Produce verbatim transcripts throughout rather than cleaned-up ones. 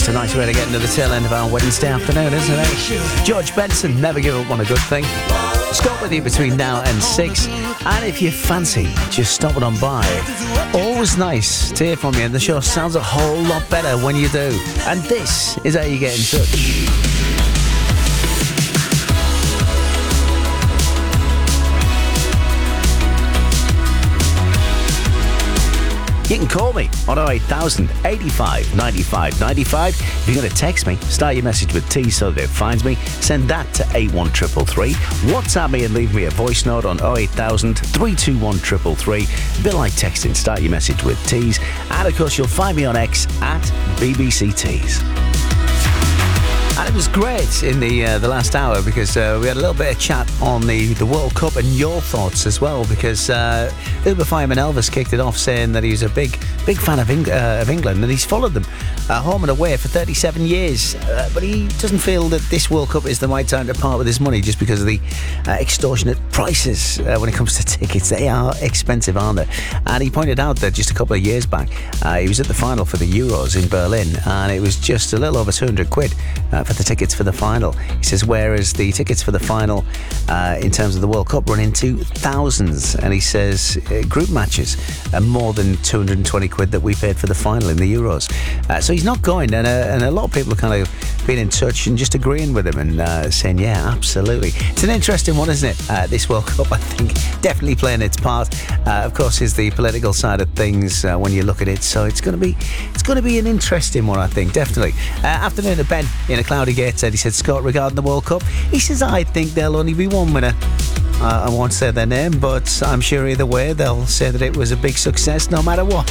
It's a nice way to get into the tail end of our Wednesday afternoon, isn't it? George Benson, Never Give Up on a Good Thing. Scott with you between now and six. And if you fancy just stopping on by, always nice to hear from you. And the show sounds a whole lot better when you do. And this is how you get in touch. You can call me on oh eight thousand, eighty-five, ninety-five, ninety-five. If you're going to text me, start your message with T so that it finds me. Send that to eight one three three three. WhatsApp me and leave me a voice note on oh eight thousand, three two one, three three three. A bit like texting, start your message with T's. And of course, you'll find me on X at B B C Tees. And it was great in the uh, the last hour because uh, we had a little bit of chat on the, the World Cup and your thoughts as well, because uh, Uber Fireman Elvis kicked it off saying that he's a big big fan of, Eng- uh, of England and he's followed them uh, home and away for thirty-seven years, uh, but he doesn't feel that this World Cup is the right time to part with his money just because of the uh, extortionate prices uh, when it comes to tickets. They are expensive, aren't they? And he pointed out that just a couple of years back uh, he was at the final for the Euros in Berlin and it was just a little over two hundred quid uh, for the tickets for the final. He says whereas the tickets for the final uh, in terms of the World Cup run into thousands, and he says uh, group matches are more than two hundred twenty quid that we paid for the final in the Euros. Uh, so he's not going, and, uh, and a lot of people are kind of being in touch and just agreeing with him and uh, saying yeah, absolutely. It's an interesting one, isn't it? Uh, this World Cup, I think, definitely playing its part. Uh, of course, is the political side of things uh, when you look at it. So it's going to be it's going to be an interesting one, I think, definitely. Uh, afternoon at Ben in a cloudy gate said, he said, Scott, regarding the World Cup, he says, I think there'll only be one winner. Uh, I won't say their name, but I'm sure either way they'll say that it was a big success no matter what.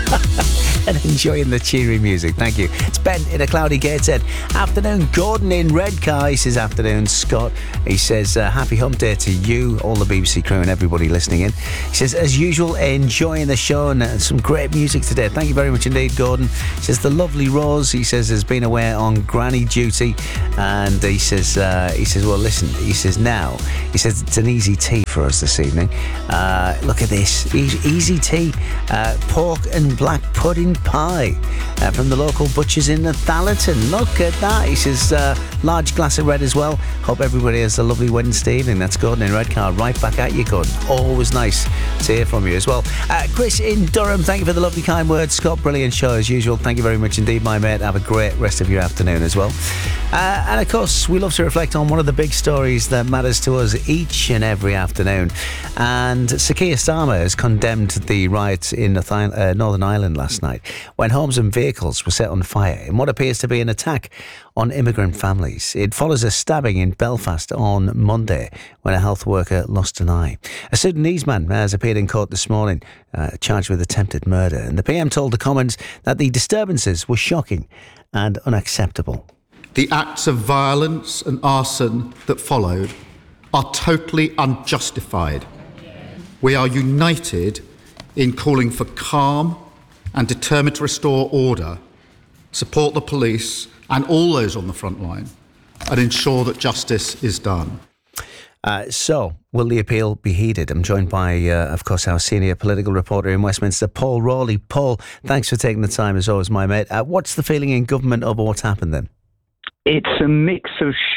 And enjoying the cheery music. Thank you. It's Ben in a cloudy Gateshead. Afternoon, Gordon in Redcar. He says, afternoon, Scott. He says, uh, happy hump day to you, all the B B C crew and everybody listening in. He says, as usual, enjoying the show and uh, some great music today. Thank you very much indeed, Gordon. He says, the lovely Rose, he says, has been away on granny duty. And he says, uh, he says, well, listen, he says, now, he says, it's an easy tea for us this evening. Uh, look at this. E- easy tea. Uh, pork and black pudding pie uh, from the local butchers in Thallerton. Look at that. He says, uh, large glass of red as well. Hope everybody has a lovely Wednesday evening. That's Gordon in Redcar. Right back at you, Gordon. Always nice to hear from you as well. Uh, Chris in Durham, thank you for the lovely kind words. Scott, brilliant show as usual. Thank you very much indeed, my mate. Have a great rest of your afternoon as well. Uh, and of course, we love to reflect on one of the big stories that matters to us each and every afternoon. And Sir Keir Starmer has condemned the riots in uh, Northern Ireland last night when homes and vehicles were set on fire in what appears to be an attack on immigrant families. It follows a stabbing in Belfast on Monday when a health worker lost an eye. A Sudanese man has appeared in court this morning uh, charged with attempted murder, and the P M told the Commons that the disturbances were shocking and unacceptable. The acts of violence and arson that followed are totally unjustified. We are united in calling for calm and determined to restore order, support the police and all those on the front line, and ensure that justice is done. Uh, so, will the appeal be heeded? I'm joined by, uh, of course, our senior political reporter in Westminster, Paul Rawley. Paul, thanks for taking the time as always, my mate. Uh, what's the feeling in government over what's happened then? It's a mix of